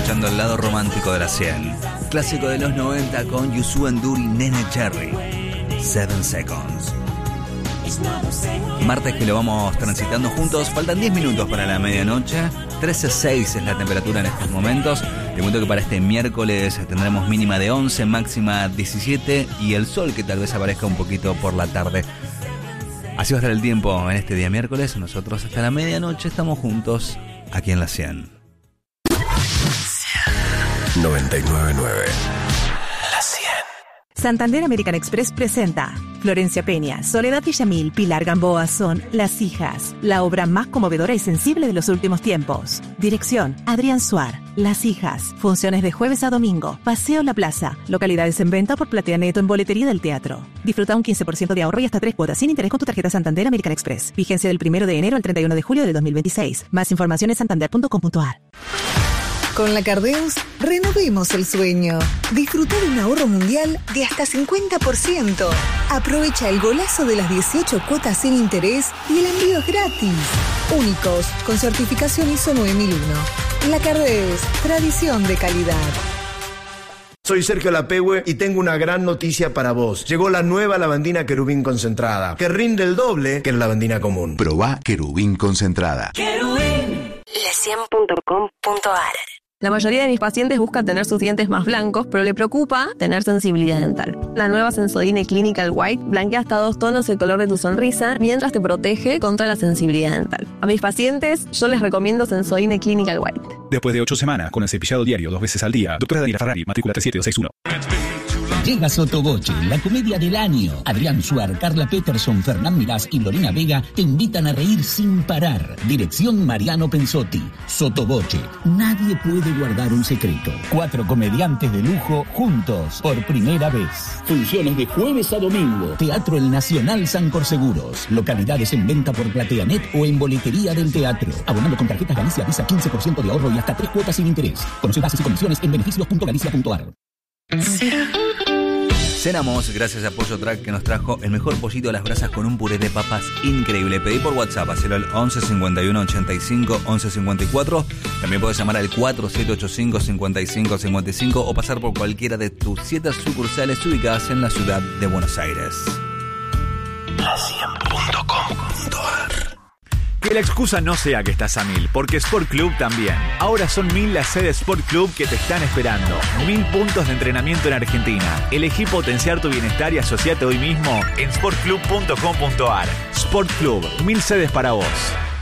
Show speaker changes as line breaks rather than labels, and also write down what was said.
escuchando el lado romántico de la 100. Clásico de los 90 con Yusu Enduri y Nene Cherry. 7 Seconds. Martes que lo vamos transitando juntos. Faltan 10 minutos para la medianoche. 13:06 es la temperatura en estos momentos. Te cuento que para este miércoles tendremos mínima de 11, máxima 17 y el sol que tal vez aparezca un poquito por la tarde. Así va a estar el tiempo en este día miércoles. Nosotros hasta la medianoche estamos juntos aquí en la 100.
99.9 La 100.
Santander American Express presenta Florencia Peña, Soledad Villamil, Pilar Gamboa son Las Hijas, la obra más conmovedora y sensible de los últimos tiempos. Dirección, Adrián Suar. Las Hijas, funciones de jueves a domingo, Paseo La Plaza, localidades en venta por Platea Neto en boletería del teatro. Disfruta un 15% de ahorro y hasta 3 cuotas sin interés con tu tarjeta Santander American Express. Vigencia del 1 de enero al 31 de julio de 2026. Más información en santander.com.ar.
Con la Cardeus, renovemos el sueño. Disfruta de un ahorro mundial de hasta 50%. Aprovecha el golazo de las 18 cuotas sin interés y el envío es gratis. Únicos, con certificación ISO 9001. La Cardeus, tradición de calidad.
Soy Sergio Lapehue y tengo una gran noticia para vos. Llegó la nueva lavandina Querubín concentrada, que rinde el doble que la lavandina común.
Probá Querubín concentrada.
Querubín. La100.com.ar.
La mayoría de mis pacientes busca tener sus dientes más blancos, pero le preocupa tener sensibilidad dental. La nueva Sensodyne Clinical White blanquea hasta 2 tonos el color de tu sonrisa mientras te protege contra la sensibilidad dental. A mis pacientes yo les recomiendo Sensodyne Clinical White.
Después de 8 semanas con el cepillado diario 2 veces al día, doctora Daniela Ferrari, matrícula 37261.
Llega Sotoboche, la comedia del año. Adrián Suar, Carla Peterson, Fernán Mirás y Lorena Vega te invitan a reír sin parar. Dirección Mariano Pensotti. Sotoboche, nadie puede guardar un secreto. 4 comediantes de lujo juntos por primera vez. Funciones de jueves a domingo. Teatro El Nacional San Corseguros. Localidades en venta por PlateaNet o en boletería del teatro. Abonando con tarjetas Galicia Visa 15% de ahorro y hasta 3 cuotas sin interés. Conoce bases y condiciones en beneficios.galicia.ar.
Cenamos gracias a Pollo Track que nos trajo el mejor pollito a las brasas con un puré de papas increíble. Pedí por WhatsApp, hacelo al 11 51 85 11 54. También puedes llamar al 4785 55 55 o pasar por cualquiera de tus 7 sucursales ubicadas en la ciudad de Buenos Aires.
La100.com.ar.
Que la excusa no sea que estás a 1000, porque Sport Club también. Ahora son 1000 las sedes Sport Club que te están esperando. 1000 puntos de entrenamiento en Argentina. Elegí potenciar tu bienestar y asociate hoy mismo en sportclub.com.ar. Sport Club, 1000 sedes para vos.